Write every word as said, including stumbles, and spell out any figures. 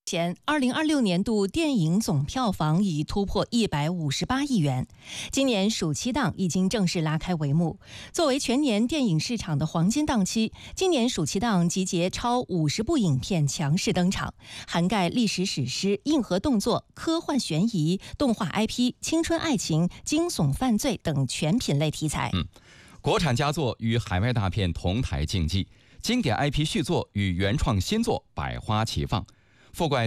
前，二零二六年度电影总票房已突破一百五十八亿元。今年暑期档已经正式拉开帷幕。作为全年电影市场的黄金档期，今年暑期档集结超五十部影片强势登场，涵盖历史史诗、硬核动作、科幻悬疑、动画 I P、青春爱情、惊悚犯罪等全品类题材。 嗯，国产佳作与海外大片同台竞技，经典 I P 续作与原创新作百花齐放。富贵